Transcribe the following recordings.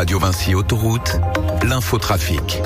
Radio Vinci Autoroute, l'infotrafic.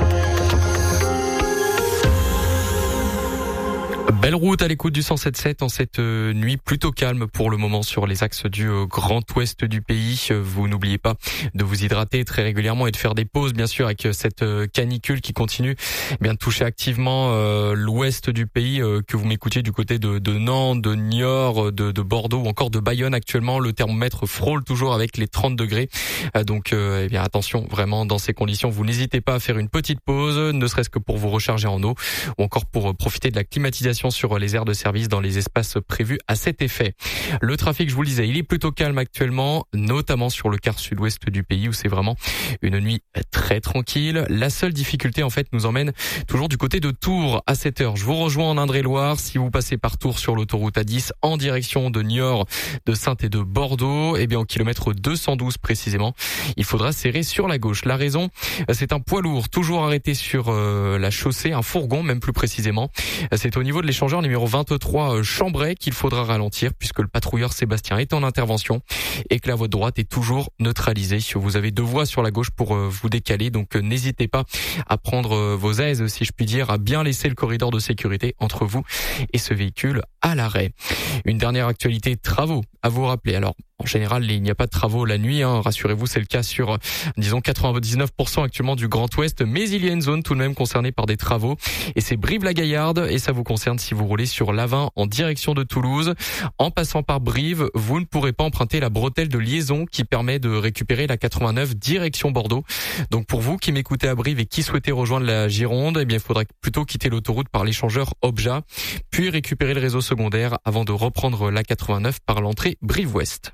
Belle route à l'écoute du 107.7 en cette nuit plutôt calme pour le moment sur les axes du grand ouest du pays. Vous n'oubliez pas de vous hydrater très régulièrement et de faire des pauses, bien sûr, avec cette canicule qui continue de toucher activement l'ouest du pays. Que vous m'écoutiez du côté de Nantes, de Niort, de Bordeaux ou encore de Bayonne actuellement, le thermomètre frôle toujours avec les 30 degrés. Donc attention, vraiment dans ces conditions, vous n'hésitez pas à faire une petite pause, ne serait-ce que pour vous recharger en eau ou encore pour profiter de la climatisation sur les aires de service dans les espaces prévus à cet effet. Le trafic, je vous le disais, il est plutôt calme actuellement, notamment sur le quart sud-ouest du pays où c'est vraiment une nuit très tranquille. La seule difficulté en fait nous emmène toujours du côté de Tours à 7 heures. Je vous rejoins en Indre-et-Loire. Si vous passez par Tours sur l'autoroute A10 en direction de Niort, de Saintes et de Bordeaux, au kilomètre 212 précisément, il faudra serrer sur la gauche. La raison, c'est un poids lourd toujours arrêté sur la chaussée, un fourgon même plus précisément. C'est au niveau de l'échangeur numéro 23 Chambray qu'il faudra ralentir puisque le patrouilleur Sébastien est en intervention et que la voie de droite est toujours neutralisée. Vous avez deux voies sur la gauche pour vous décaler, donc n'hésitez pas à prendre vos aises, si je puis dire, à bien laisser le corridor de sécurité entre vous et ce véhicule à l'arrêt. Une dernière actualité, travaux à vous rappeler. Alors, en général, il n'y a pas de travaux la nuit, rassurez-vous, c'est le cas sur, disons, 99% actuellement du Grand Ouest, mais il y a une zone tout de même concernée par des travaux, et c'est Brive-la-Gaillarde, et ça vous concerne si vous roulez sur l'A20 en direction de Toulouse. En passant par Brive, vous ne pourrez pas emprunter la bretelle de liaison qui permet de récupérer la 89 direction Bordeaux. Donc pour vous qui m'écoutez à Brive et qui souhaitez rejoindre la Gironde, il faudra plutôt quitter l'autoroute par l'échangeur Obja, puis récupérer le réseau secondaire avant de reprendre la 89 par l'entrée Brive-Ouest.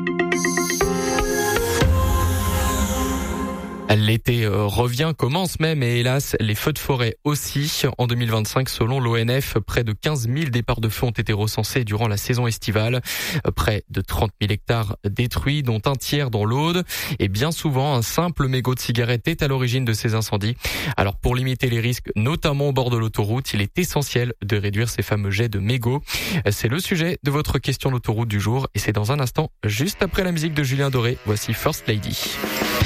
L'été revient, commence même, et hélas, les feux de forêt aussi. En 2025, selon l'ONF, près de 15 000 départs de feu ont été recensés durant la saison estivale. Près de 30 000 hectares détruits, dont un tiers dans l'Aude. Et bien souvent, un simple mégot de cigarette est à l'origine de ces incendies. Alors pour limiter les risques, notamment au bord de l'autoroute, il est essentiel de réduire ces fameux jets de mégots. C'est le sujet de votre question d'autoroute du jour, et c'est dans un instant, juste après la musique de Julien Doré. Voici First Lady.